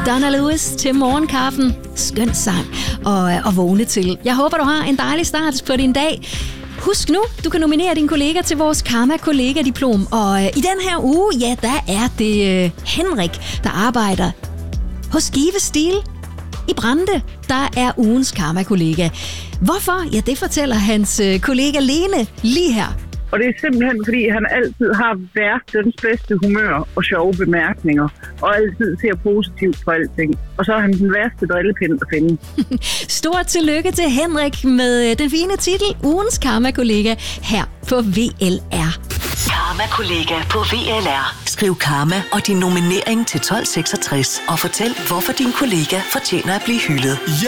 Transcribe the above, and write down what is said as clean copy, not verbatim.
Donna Lewis til morgenkaffen. Skøn sang og vågne til. Jeg håber, du har en dejlig start på din dag. Husk nu, du kan nominere din kollega til vores Karma-kollega-diplom. Og i den her uge, ja, der er det Henrik, der arbejder hos Give Stil i Brande, der er ugens Karma-kollega. Hvorfor? Ja, det fortæller hans kollega Lene lige her. Og det er simpelthen, fordi han altid har verdens bedste humør og sjove bemærkninger, og altid ser positivt på alting. Og så er han den værste drillepind at finde. Stort tillykke til Henrik med den fine titel, ugens Karma-kollega her på VLR. Karma-kollega på VLR. Skriv Karma og din nominering til 1266 og fortæl, hvorfor din kollega fortjener at blive hyldet.